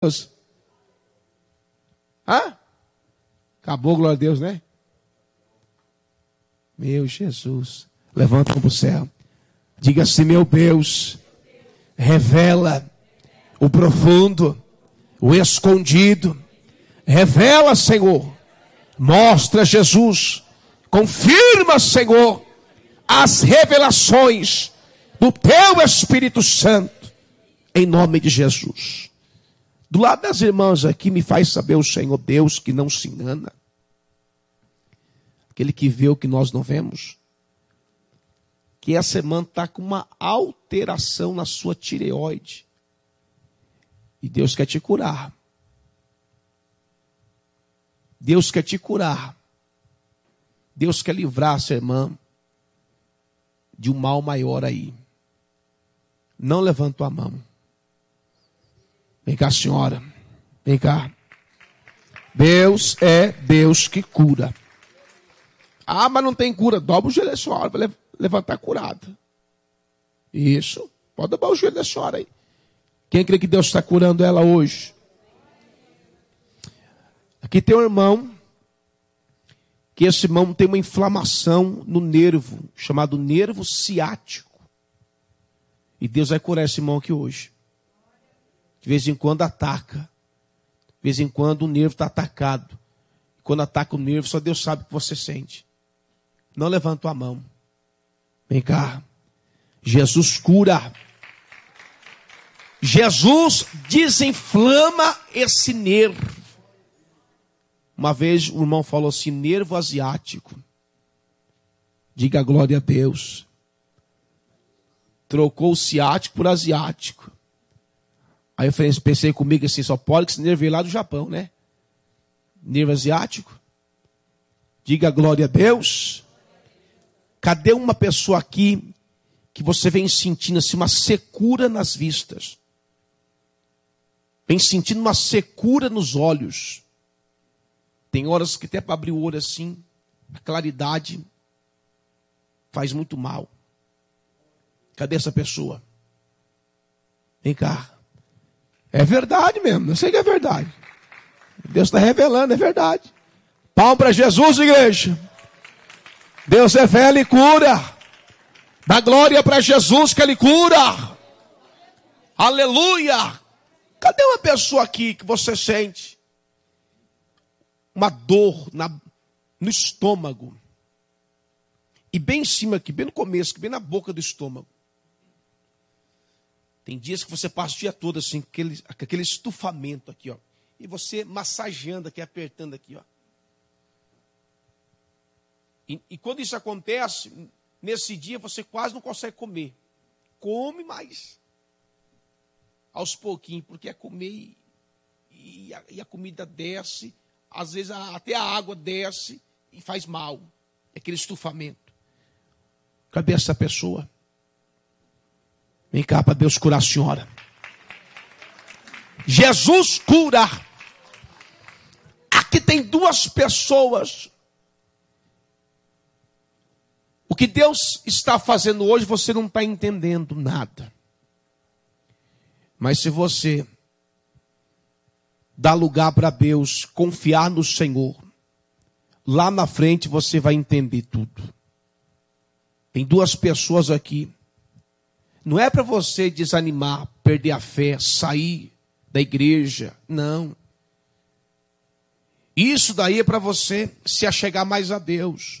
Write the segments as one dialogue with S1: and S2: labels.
S1: Hã? Acabou, glória a Deus, né? Meu Jesus. Levanta para o céu. Diga assim: meu Deus, revela o profundo, o escondido. Revela, Senhor. Mostra, Jesus. Confirma, Senhor, as revelações do teu Espírito Santo, em nome de Jesus. Do lado das irmãs aqui, me faz saber o Senhor Deus que não se engana. Aquele que vê o que nós não vemos. Que essa irmã está com uma alteração na sua tireoide. E Deus quer te curar. Deus quer te curar. Deus quer livrar essa irmã de um mal maior aí. Não levanta a mão. Vem cá, senhora. Vem cá. Deus é Deus que cura. Ah, mas não tem cura. Dobra o joelho da senhora, vai levantar curada. Isso. Pode dobrar o joelho da senhora aí. Quem crê que Deus está curando ela hoje? Aqui tem um irmão, que esse irmão tem uma inflamação no nervo, chamado nervo ciático. E Deus vai curar esse irmão aqui hoje. De vez em quando ataca. De vez em quando o nervo está atacado. Quando ataca o nervo, só Deus sabe o que você sente. Não levanta a mão. Vem cá. Jesus cura. Jesus desinflama esse nervo. Uma vez o irmão falou assim: nervo asiático. Diga glória a Deus. Trocou o ciático por asiático. Aí eu pensei comigo assim: só pode que esse nervo veio lá do Japão, né? Nervo asiático. Diga glória a Deus. Cadê uma pessoa aqui que você vem sentindo assim uma secura nas vistas? Vem sentindo uma secura nos olhos. Tem horas que até para abrir o olho assim, a claridade faz muito mal. Cadê essa pessoa? Vem cá. É verdade mesmo, eu sei que é verdade. Deus está revelando, é verdade. Palmas para Jesus, igreja. Deus revela e cura. Dá glória para Jesus que Ele cura. Aleluia. Cadê uma pessoa aqui que você sente uma dor no estômago? E bem em cima aqui, bem no começo, bem na boca do estômago. Tem dias que você passa o dia todo assim, com aquele estufamento aqui, ó. E você massageando aqui, apertando aqui, ó. E quando isso acontece, nesse dia você quase não consegue comer. Come, mas aos pouquinhos, porque é comer e a comida desce, às vezes até a água desce e faz mal. É aquele estufamento. Cadê essa pessoa? Vem cá para Deus curar a senhora. Jesus cura. Aqui tem duas pessoas. O que Deus está fazendo hoje, você não está entendendo nada. Mas se você dá lugar para Deus, confiar no Senhor, lá na frente você vai entender tudo. Tem duas pessoas aqui. Não é para você desanimar, perder a fé, sair da igreja. Não. Isso daí é para você se achegar mais a Deus.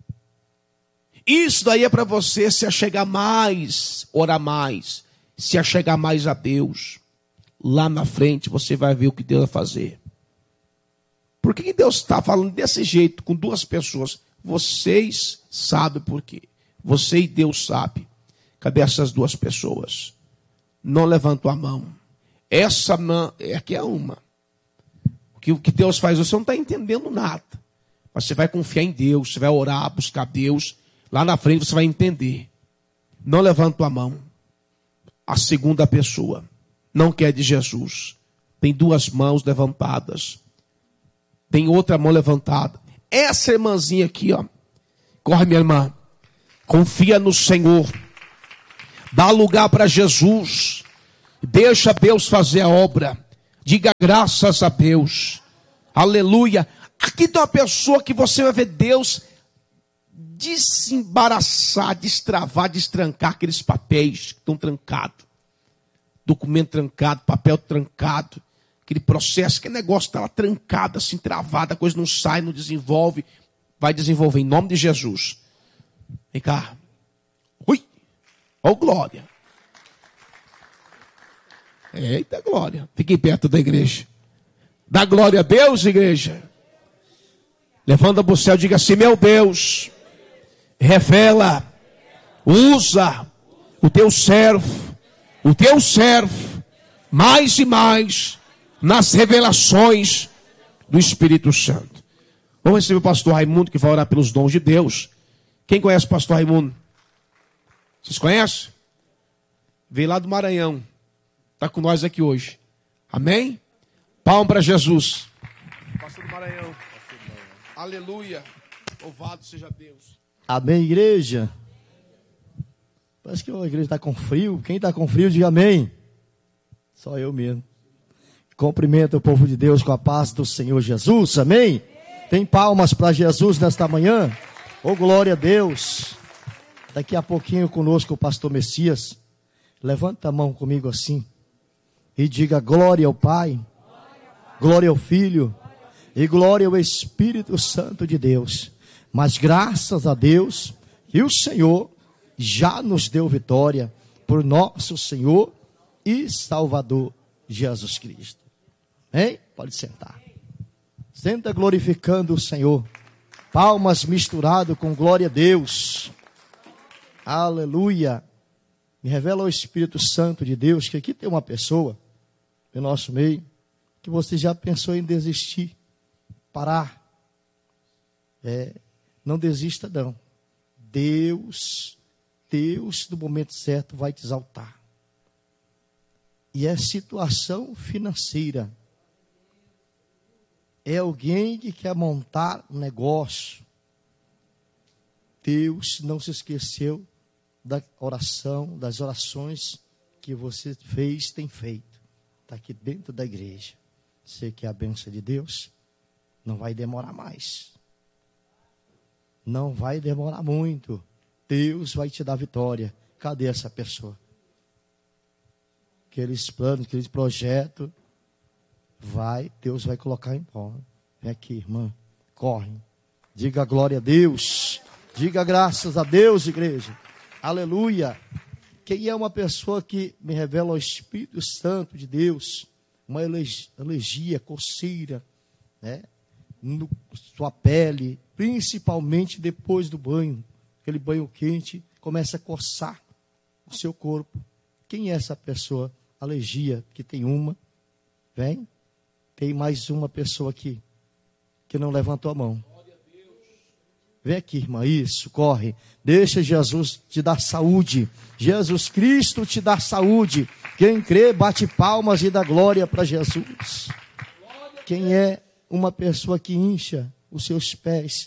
S1: Isso daí é para você se achegar mais, orar mais, se achegar mais a Deus. Lá na frente você vai ver o que Deus vai fazer. Por que Deus está falando desse jeito com duas pessoas? Vocês sabem por quê. Você e Deus sabem. Cadê essas duas pessoas? Não levantam a mão. Essa mão, aqui é uma. O que Deus faz, você não está entendendo nada. Mas você vai confiar em Deus, você vai orar, buscar Deus. Lá na frente você vai entender. Não levanta a mão. A segunda pessoa não quer de Jesus. Tem duas mãos levantadas. Tem outra mão levantada. Essa irmãzinha aqui, ó. Corre, minha irmã. Confia no Senhor. Dá lugar para Jesus. Deixa Deus fazer a obra. Diga graças a Deus. Aleluia. Aqui tem uma pessoa que você vai ver Deus desembaraçar, destravar, destrancar aqueles papéis que estão trancados. Documento trancado, papel trancado. Aquele processo, aquele negócio está lá trancado, assim, travado, a coisa não sai, não desenvolve. Vai desenvolver em nome de Jesus. Vem cá. Ui. Ó glória. Eita glória. Fique perto da igreja. Dá glória a Deus, igreja. Levanta para o céu e diga assim: meu Deus, revela, usa o teu servo, mais e mais, nas revelações do Espírito Santo. Vamos receber o pastor Raimundo, que vai orar pelos dons de Deus. Quem conhece o pastor Raimundo? Vocês conhecem? Veio lá do Maranhão. Está com nós aqui hoje. Amém? Palma para Jesus. Pastor do Maranhão. Aleluia. Louvado seja Deus.
S2: Amém, igreja. Parece que a igreja está com frio. Quem está com frio, diga amém. Só eu mesmo. Cumprimento o povo de Deus com a paz do Senhor Jesus. Amém? Tem palmas para Jesus nesta manhã? Oh, glória a Deus. Daqui a pouquinho conosco o pastor Messias. Levanta a mão comigo assim e diga glória ao Pai, glória ao Filho e glória ao Espírito Santo de Deus. Mas graças a Deus que o Senhor já nos deu vitória por nosso Senhor e Salvador Jesus Cristo. Hein? Pode sentar. Senta glorificando o Senhor. Palmas misturado com glória a Deus. Aleluia. Me revela o Espírito Santo de Deus que aqui tem uma pessoa no nosso meio que você já pensou em desistir, parar. Não desista não. Deus no momento certo vai te exaltar. E é situação financeira. É alguém que quer montar um negócio. Deus não se esqueceu da oração, das orações que você fez, tem feito. Está aqui dentro da igreja. Você quer a bênção de Deus? Não vai demorar mais. Não vai demorar muito. Deus vai te dar vitória. Cadê essa pessoa? Aqueles planos, aqueles projetos, Deus vai colocar em pó. Vem aqui, irmã, corre. Diga glória a Deus. Diga graças a Deus, igreja. Aleluia. Quem é uma pessoa que me revela o Espírito Santo de Deus? Uma alergia, coceira, né? Na sua pele, principalmente depois do banho. Aquele banho quente começa a coçar o seu corpo. Quem é essa pessoa? Alergia, que tem uma. Vem. Tem mais uma pessoa aqui que não levantou a mão. Vem aqui, irmã, isso, corre. Deixa Jesus te dar saúde. Jesus Cristo te dá saúde. Quem crê, bate palmas e dá glória para Jesus. Quem é uma pessoa que incha os seus pés?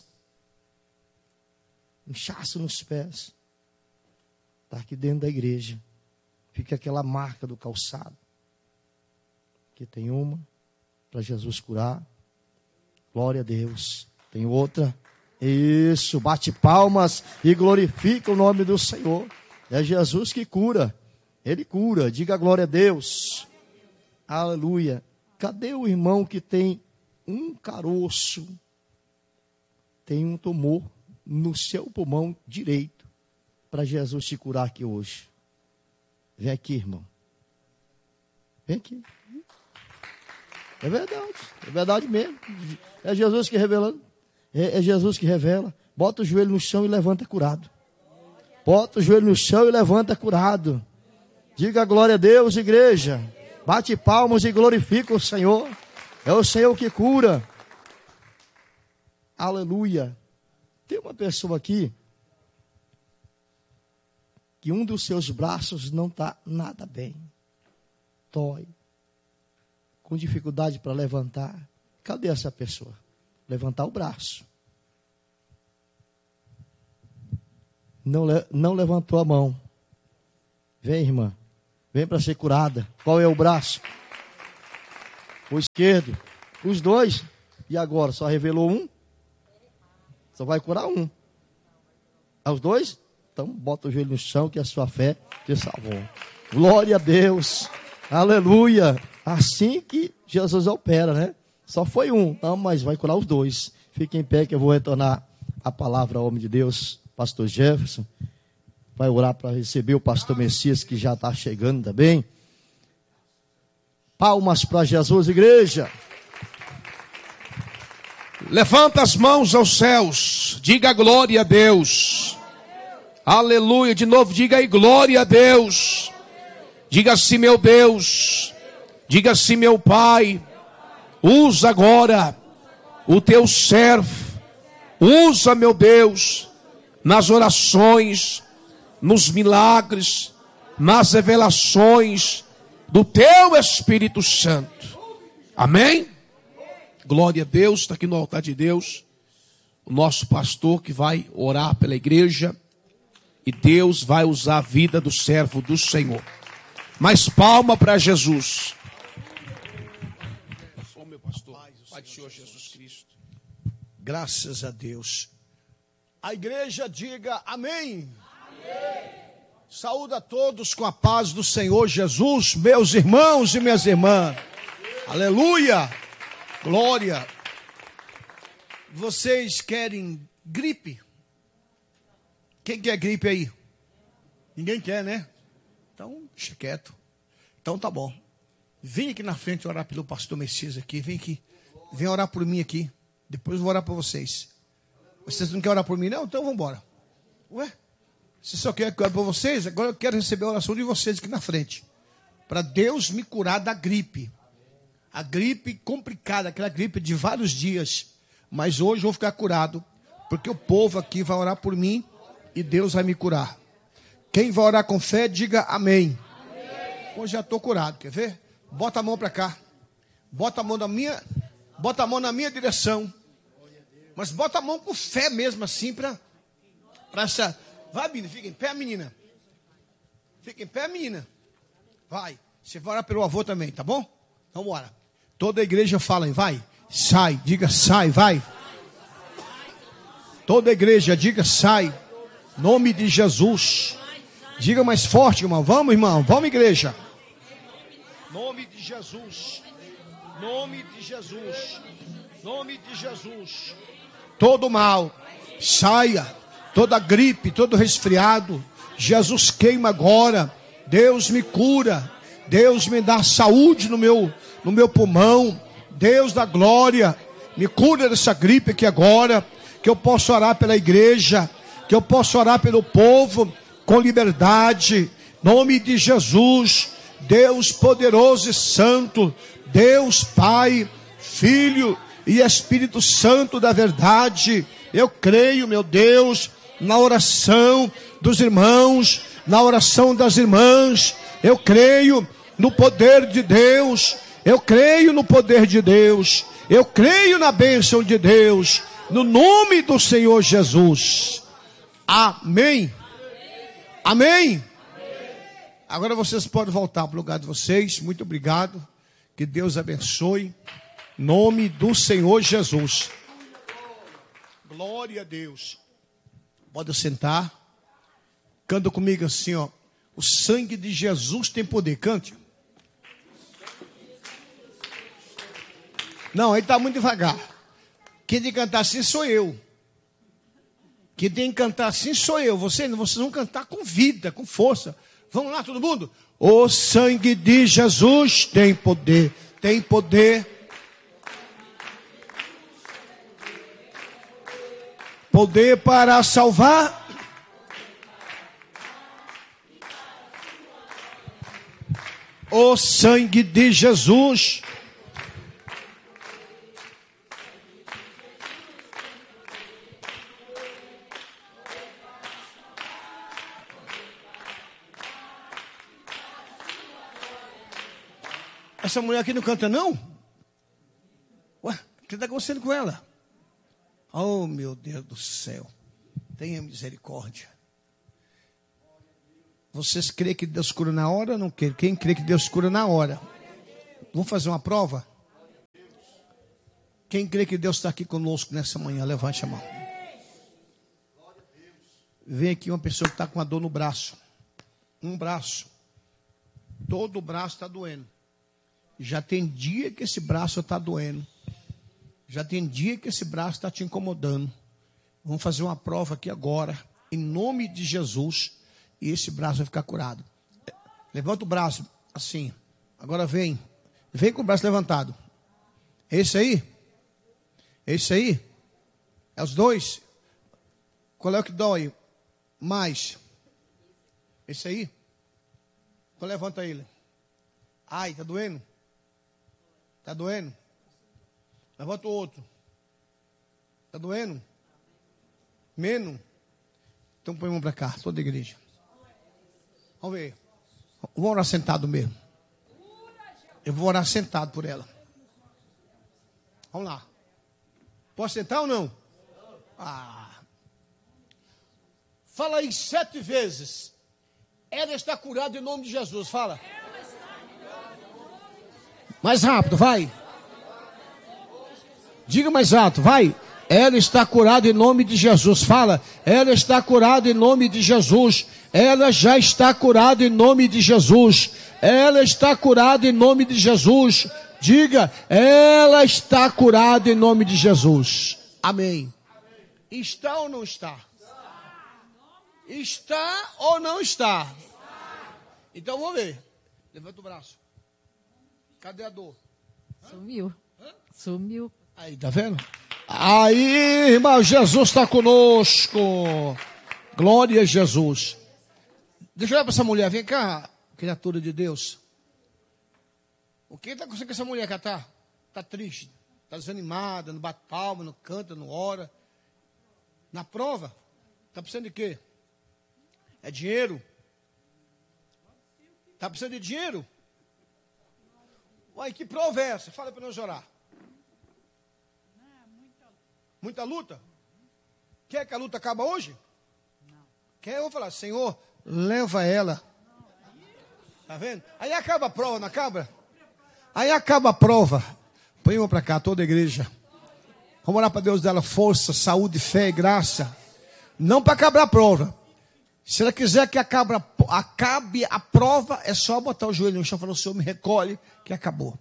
S2: Inchaço nos pés. Está aqui dentro da igreja. Fica aquela marca do calçado. Aqui tem uma, para Jesus curar. Glória a Deus. Tem outra. Isso, bate palmas e glorifica o nome do Senhor. É Jesus que cura. Ele cura. Diga glória a Deus. Aleluia. Cadê o irmão que tem um caroço? Tem um tumor no seu pulmão direito. Para Jesus te curar aqui hoje. Vem aqui, irmão. Vem aqui. É verdade mesmo. É Jesus que revelando. É Jesus que revela. Bota o joelho no chão e levanta curado. Bota o joelho no chão e levanta curado. Diga glória a Deus, igreja. Bate palmas e glorifica o Senhor. É o Senhor que cura. Aleluia. Tem uma pessoa aqui que um dos seus braços não está nada bem. Dói. Com dificuldade para levantar. Cadê essa pessoa? Levantar o braço. Não levantou a mão. Vem, irmã. Vem para ser curada. Qual é o braço? o esquerdo, os dois. E agora, só revelou um? Só vai curar um. Aos dois? Então, bota o joelho no chão que a sua fé te salvou. Glória a Deus. Aleluia. Assim que Jesus opera, né? Só foi um, não, mas vai curar os dois. Fique em pé que eu vou retornar a palavra ao homem de Deus, pastor Jefferson. Vai orar para receber o pastor Messias, que já está chegando também. Palmas para Jesus, igreja.
S1: Levanta as mãos aos céus. Diga glória a Deus. Aleluia. De novo, diga aí glória a Deus. Diga assim, meu Deus. Diga assim, meu Pai. Usa agora o teu servo. Usa, meu Deus, nas orações, nos milagres, nas revelações do teu Espírito Santo. Amém? Glória a Deus, está aqui no altar de Deus, o nosso pastor que vai orar pela igreja, e Deus vai usar a vida do servo do Senhor. Mais palma para Jesus. Sou meu pastor, Pai do Senhor Jesus Cristo.
S3: Graças a Deus. A igreja diga amém. Amém. Saúda a todos com a paz do Senhor Jesus, meus irmãos e minhas irmãs. Aleluia. Glória. Vocês querem gripe? Quem quer gripe aí? Ninguém quer, né? Então, deixa quieto. Então tá bom. Vem aqui na frente orar pelo pastor Messias aqui. Vem aqui. Vem orar por mim aqui. Depois eu vou orar por vocês. Vocês não querem orar por mim, não? Então vamos embora. Ué? Se só quer que eu ore por vocês, agora eu quero receber a oração de vocês aqui na frente. Para Deus me curar da gripe. A gripe complicada, aquela gripe de vários dias. Mas hoje eu vou ficar curado. Porque o povo aqui vai orar por mim e Deus vai me curar. Quem vai orar com fé, diga amém. Amém. Hoje já estou curado, quer ver? Bota a mão para cá. Bota a mão na minha direção. Mas bota a mão com fé mesmo assim para essa. Vai, menina, fica em pé, menina. Fica em pé, menina. Vai. Você vai orar pelo avô também, tá bom? Então bora. Toda a igreja fala aí, vai. Sai, diga sai, vai. Toda a igreja diga sai. Nome de Jesus. Diga mais forte, irmão. Vamos, irmão. Vamos, igreja. Nome de Jesus. Nome de Jesus. Nome de Jesus. Todo mal saia. Toda gripe, todo resfriado. Jesus queima agora. Deus me cura. Deus me dá saúde no meu pulmão. Deus da glória. Me cura dessa gripe aqui agora. Que eu possa orar pela igreja. Que eu possa orar pelo povo com liberdade. Nome de Jesus. Deus poderoso e santo. Deus Pai, Filho e Espírito Santo da verdade. Eu creio, meu Deus, na oração dos irmãos, na oração das irmãs. Eu creio no poder de Deus. Eu creio no poder de Deus. Eu creio na bênção de Deus. No nome do Senhor Jesus. Amém. Amém. Agora vocês podem voltar para o lugar de vocês. Muito obrigado. Que Deus abençoe. Nome do Senhor Jesus. Glória a Deus. Pode sentar. Canta comigo assim, ó. O sangue de Jesus tem poder. Cante. Não, ele está muito devagar. Quem tem que cantar assim sou eu. Quem tem que cantar assim sou eu. Vocês vão cantar com vida, com força. Vamos lá, todo mundo? O sangue de Jesus tem poder. Tem poder. Poder para salvar. O sangue de Jesus. Essa mulher aqui não canta, não? Ué, o que está acontecendo com ela? Oh, meu Deus do céu. Tenha misericórdia. Vocês creem que Deus cura na hora ou não creem? Quem crê que Deus cura na hora? Vamos fazer uma prova? Quem crê que Deus está aqui conosco nessa manhã, levante a mão. Vem aqui uma pessoa que está com uma dor no braço. Um braço. Todo o braço está doendo. Já tem dia que esse braço está doendo. Já tem dia que esse braço está te incomodando. Vamos fazer uma prova aqui agora. Em nome de Jesus. E esse braço vai ficar curado. Levanta o braço assim. Agora vem. Vem com o braço levantado. Esse aí? Esse aí? É os dois? Qual é o que dói mais? Esse aí? Então levanta ele. Ai, tá doendo? Tá doendo? Levanta o outro. Tá doendo? Menos? Então põe a mão para cá, toda a igreja. Vamos ver. Vou orar sentado mesmo. Eu vou orar sentado por ela. Vamos lá. Posso sentar ou não? Fala aí 7 vezes. Ela está curada em nome de Jesus. Fala. Mais rápido, vai. Diga mais alto, vai. Ela está curada em nome de Jesus. Fala. Ela está curada em nome de Jesus. Ela já está curada em nome de Jesus. Ela está curada em nome de Jesus. Diga, ela está curada em nome de Jesus. Amém. Está ou não está? Está ou não está? Então vamos ver. Levanta o braço. Cadê a dor?
S4: Sumiu. Sumiu.
S3: Aí, tá vendo? Aí, irmão, Jesus está conosco. Glória a Jesus. Deixa eu olhar para essa mulher. Vem cá, criatura de Deus. O que está acontecendo com essa mulher que está? Está triste, está desanimada, não bate palma, não canta, não ora. Na prova, está precisando de quê? É dinheiro? Está precisando de dinheiro? Uai, que prova é essa? Fala para nós orar. Muita luta? Quer que a luta acabe hoje? Não. Quer? Eu vou falar, Senhor, leva ela. Está vendo? Aí acaba a prova, não acaba? Aí acaba a prova. Põe uma para cá, toda a igreja. Vamos orar para Deus dela força, saúde, fé e graça. Não para acabar a prova. Se ela quiser que acabe a prova, é só botar o joelho no chão e falar, o Senhor me recolhe, que acabou.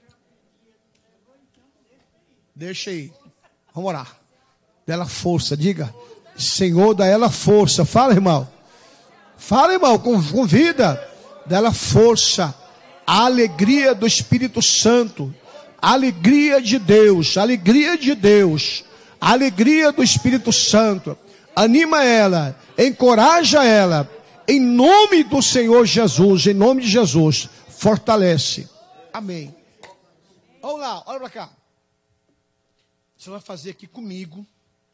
S3: Deixa aí. Vamos orar. Dá ela força, diga. Senhor, dá ela força. Fala, irmão. Fala, irmão, convida. Dá ela força. A alegria do Espírito Santo. A alegria de Deus. A alegria de Deus. A alegria do Espírito Santo. Anima ela. Encoraja ela. Em nome do Senhor Jesus. Em nome de Jesus. Fortalece. Amém. Vamos lá, olha para cá. Você vai fazer aqui comigo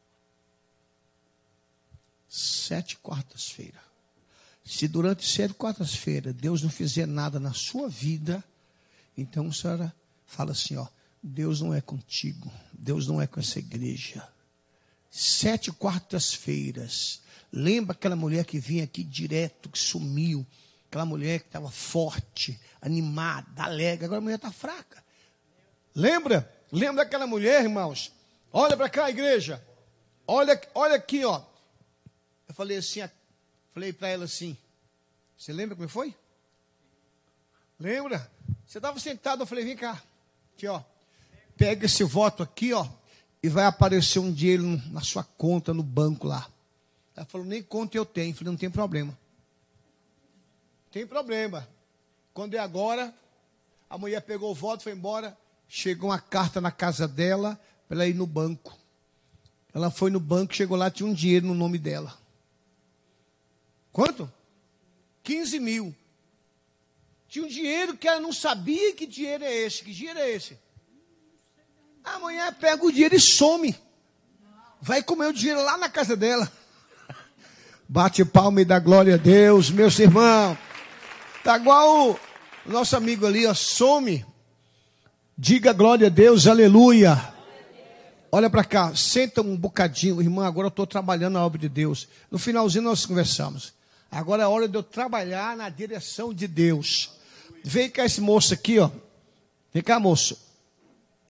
S3: 7 quartas-feiras. Se durante 7 quartas-feiras Deus não fizer nada na sua vida, então a senhora fala assim, ó, Deus não é contigo, Deus não é com essa igreja. 7 quartas-feiras. Lembra aquela mulher que vinha aqui direto, que sumiu? Aquela mulher que estava forte, animada, alegre. Agora a mulher está fraca. Lembra? Lembra daquela mulher, irmãos? Olha para cá, igreja. Olha aqui, ó. Eu falei assim, falei para ela assim. Você lembra como foi? Lembra? Você estava sentado, eu falei, vem cá. Aqui, ó. Pega esse voto aqui, ó. E vai aparecer um dinheiro na sua conta, no banco lá. Ela falou, nem conta eu tenho. Eu falei, não tem problema. Tem problema. Quando é agora, a mulher pegou o voto, foi embora. Chegou uma carta na casa dela para ela ir no banco. Ela foi no banco, chegou lá, tinha um dinheiro no nome dela. Quanto? 15 mil. Tinha um dinheiro que ela não sabia que dinheiro é esse. Que dinheiro é esse? Amanhã pega o dinheiro e some. Vai comer o dinheiro lá na casa dela. Bate palma e dá glória a Deus, meus irmãos. Tá igual o nosso amigo ali, ó, some. Diga glória a Deus, aleluia. Olha para cá, senta um bocadinho, irmão, agora eu estou trabalhando na obra de Deus. No finalzinho nós conversamos. Agora é a hora de eu trabalhar na direção de Deus. Vem cá esse moço aqui, ó. Vem cá, moço.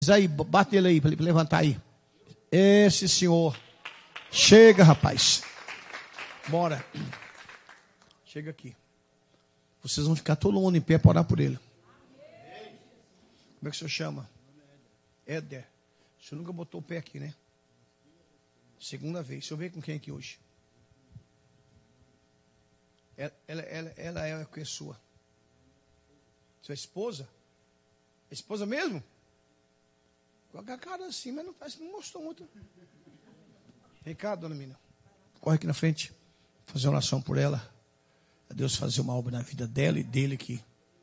S3: Diz aí, bate ele aí, para ele levantar aí. Esse senhor. Chega, rapaz. Bora. Chega aqui. Vocês vão ficar todo mundo em pé para orar por ele. Como é que o senhor chama? Éder. O senhor nunca botou o pé aqui, né? Segunda vez. O senhor veio com quem aqui hoje? Ela é o que é sua? Sua esposa? Esposa mesmo? Coloca a cara assim, mas não mostrou muito. Vem cá, dona Mina. Corre aqui na frente. Fazer uma oração por ela. A Deus fazer uma obra na vida dela e dele aqui.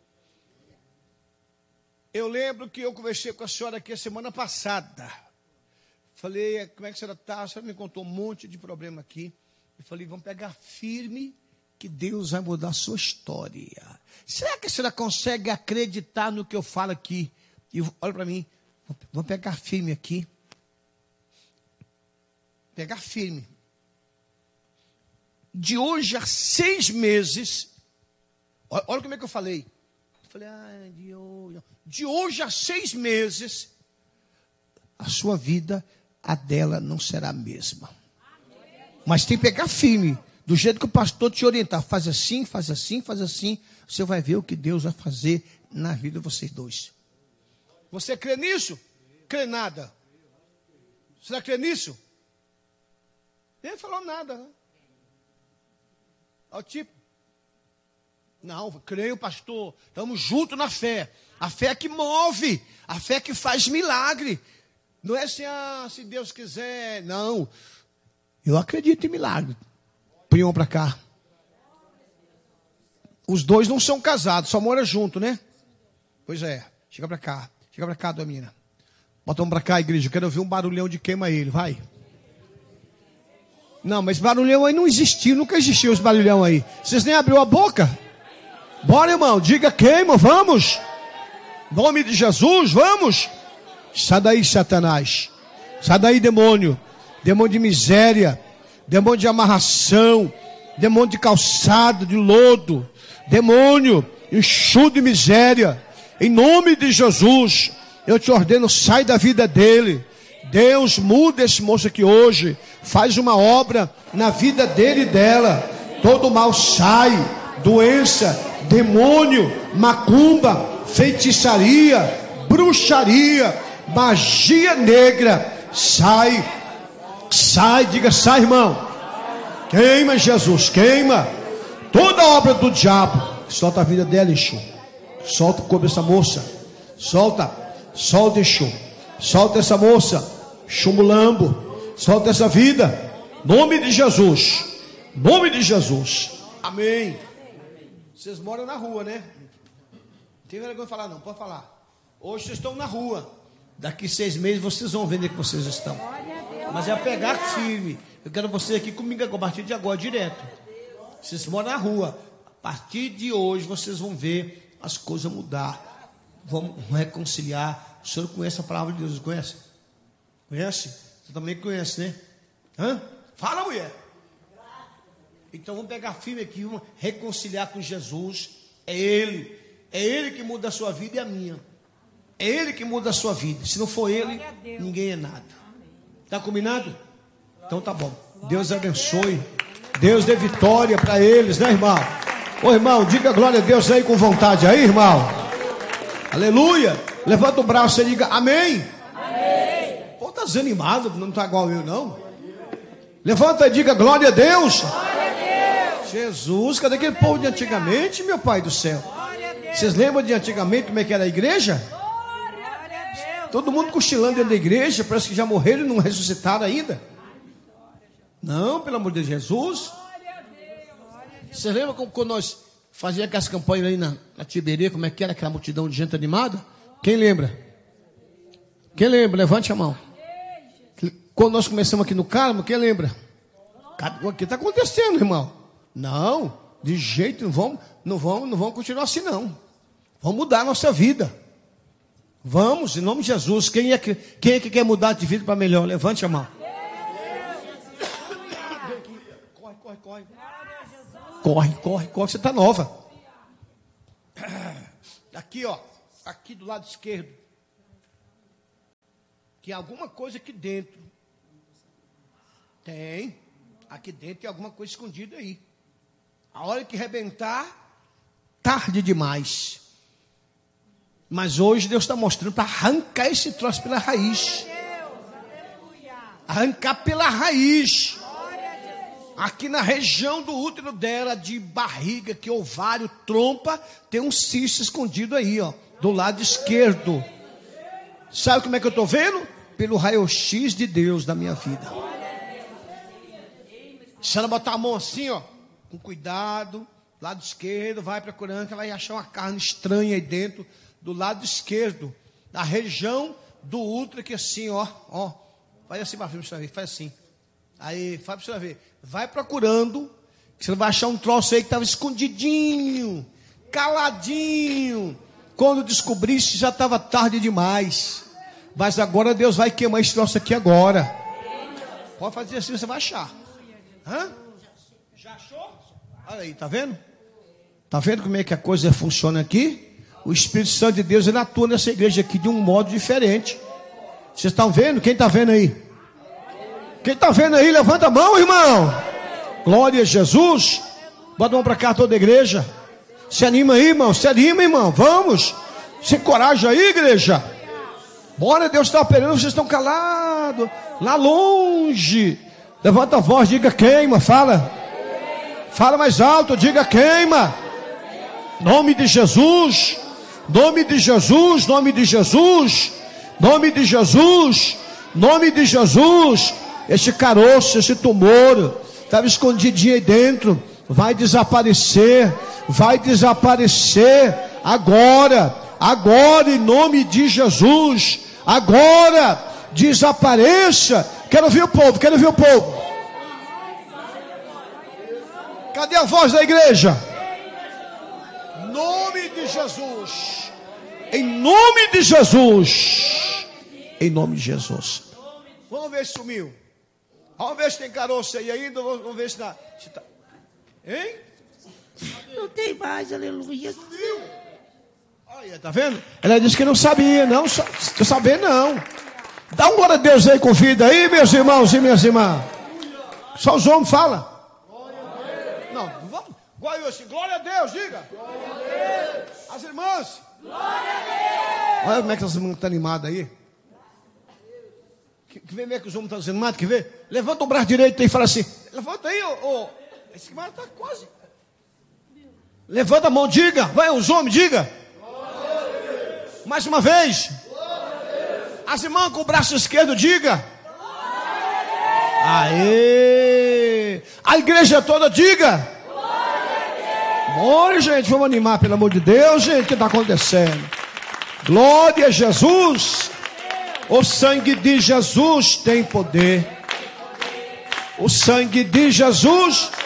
S3: Eu lembro que eu conversei com a senhora aqui a semana passada. Falei, como é que a senhora está? A senhora me contou um monte de problema aqui. Eu falei, vamos pegar firme que Deus vai mudar a sua história. Será que a senhora consegue acreditar no que eu falo aqui? E olha para mim, vamos pegar firme aqui. Pegar firme. De hoje a 6 meses, olha como é que eu falei. Eu falei, de hoje a 6 meses, a sua vida, a dela não será a mesma. Mas tem que pegar firme. Do jeito que o pastor te orientar, faz assim, faz assim, faz assim. Você vai ver o que Deus vai fazer na vida de vocês dois. Você crê nisso? Crê nada. Você não crê nisso? Nem falou nada. Né? Olha o tipo. Não, creio, pastor. Estamos juntos na fé. A fé que move. A fé que faz milagre. Não é assim, se Deus quiser. Não. Eu acredito em milagre. Põe para cá. Os dois não são casados, só moram junto, né? Pois é. Chega para cá. Chega para cá, Domina. Bota um para cá, igreja. Eu quero ouvir um barulhão de queima ele. Vai. Não, mas barulhão aí não existiu. Nunca existiu esse barulhão aí. Vocês nem abriu a boca? Bora, irmão. Diga queima. Vamos. Em nome de Jesus. Vamos. Sai daí, Satanás. Sai daí, demônio. Demônio de miséria. Demônio de amarração, demônio de calçado, de lodo, demônio, enxuto de miséria, em nome de Jesus, eu te ordeno, sai da vida dele. Deus muda esse moço aqui hoje, faz uma obra na vida dele e dela, todo mal sai, doença, demônio, macumba, feitiçaria, bruxaria, magia negra, sai. Sai, diga sai, irmão. Queima, Jesus, queima. Toda a obra do diabo. Solta a vida dela, Exu. Solta o corpo dessa moça. Solta, Exu. Solta essa moça. Chumulambo. Solta essa vida. Nome de Jesus. Nome de Jesus. Amém. Vocês moram na rua, né? Não tem vergonha de falar, não. Pode falar. Hoje vocês estão na rua. Daqui 6 meses vocês vão ver onde é que vocês estão. Mas é pegar firme. Eu quero vocês aqui comigo a partir de agora, direto. Vocês moram na rua. A partir de hoje vocês vão ver as coisas mudar. Vamos reconciliar. O senhor conhece a palavra de Deus? Conhece? Conhece? Você também conhece, né? Hã? Fala, mulher. Então vamos pegar firme aqui. Vamos reconciliar com Jesus. É Ele. É Ele que muda a sua vida e a minha. É Ele que muda a sua vida. Se não for Ele, ninguém é nada. Está combinado? Então tá bom. Deus abençoe. Deus dê vitória para eles, né, irmão? Ô, irmão, diga glória a Deus aí com vontade aí, irmão. Aleluia. Levanta o braço e diga amém. Amém. Pô, tá desanimado, não tá igual eu, não. Levanta e diga glória a Deus. Glória a Deus. Jesus, cadê aquele povo de antigamente, meu pai do céu? Vocês lembram de antigamente como é que era a igreja? Todo mundo cochilando dentro da igreja, parece que já morreram e não ressuscitaram ainda. Não, pelo amor de Jesus. Você lembra quando nós fazíamos aquelas campanhas aí na Tiberê, como é que era aquela multidão de gente animada? Quem lembra? Quem lembra? Levante a mão. Quando nós começamos aqui no Carmo, quem lembra? O que está acontecendo, irmão? Não, de jeito não vamos continuar assim não. Vamos mudar a nossa vida. Vamos, em nome de Jesus. Quem é que quer mudar de vida para melhor? Levante a mão. Corre. Você está nova. Aqui, ó. Aqui do lado esquerdo. que alguma coisa aqui dentro. Tem. Aqui dentro tem alguma coisa escondida aí. A hora que arrebentar, tarde demais. Mas hoje Deus está mostrando para arrancar esse troço pela raiz. Arrancar pela raiz. Aqui na região do útero dela, de barriga, que ovário, trompa, tem um cisto escondido aí, ó, do lado esquerdo. Sabe como é que eu estou vendo? Pelo raio-x de Deus da minha vida. Se ela botar a mão assim, ó, com cuidado, lado esquerdo, vai procurando, que ela vai achar uma carne estranha aí dentro, do lado esquerdo, da região do útero, que assim, ó, faz assim para você ver, faz assim. Aí, faz para você ver. Vai procurando, que você vai achar um troço aí que estava escondidinho, caladinho. Quando descobrisse, já estava tarde demais. Mas agora Deus vai queimar esse troço aqui agora. Pode fazer assim, você vai achar. Hã? Já achou? Olha aí, tá vendo? Tá vendo como é que a coisa funciona aqui? O Espírito Santo de Deus, ele atua nessa igreja aqui de um modo diferente. Vocês estão vendo? Quem está vendo aí? Quem está vendo aí, levanta a mão, irmão. Glória a Jesus. Bota a mão para cá, toda a igreja. Se anima aí, irmão. Se anima, irmão. Vamos. Se encoraja aí, igreja. Bora, Deus está operando. Vocês estão calados. Lá longe. Levanta a voz, diga queima. Fala. Fala mais alto, diga queima. Nome de Jesus. Nome de Jesus. Nome de Jesus. Nome de Jesus. Nome de Jesus. Esse caroço, esse tumor, estava escondidinho aí dentro, vai desaparecer, agora, em nome de Jesus, agora, desapareça. Quero ouvir o povo, Cadê a voz da igreja? Nome de Jesus, em nome de Jesus, em nome de Jesus. Vamos ver se sumiu. Vamos ver se tem caroço aí ainda. Vamos ver se tá. Hein?
S1: Não tem mais, aleluia.
S3: Olha, tá vendo? Ela disse que não sabia, não. Quer saber, não. Dá um glória a Deus aí com vida aí, meus irmãos e minhas irmãs. Só os homens falam. Não, vamos. Glória a Deus, diga. Glória a Deus. As irmãs. Glória a Deus. Olha como é que as irmãs estão animadas aí. Que vê como é que os homens estão dizendo, mata, que vê? Levanta o braço direito e fala assim, levanta aí, esse cara está quase. Levanta a mão, diga, vai os homens, diga. Mais uma vez. As irmãs com o braço esquerdo, diga. Aê! A igreja toda, diga. Bora, gente, vamos animar, pelo amor de Deus, gente, o que está acontecendo? Glória a Jesus. O sangue de Jesus tem poder. O sangue de Jesus